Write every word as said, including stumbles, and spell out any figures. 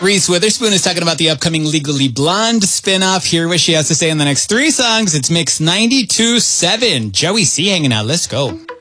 Reese Witherspoon is talking about the upcoming Legally Blonde spinoff. Hear what she has to say in the next three songs. It's Mix ninety-two point seven. Joey C hanging out. Let's go.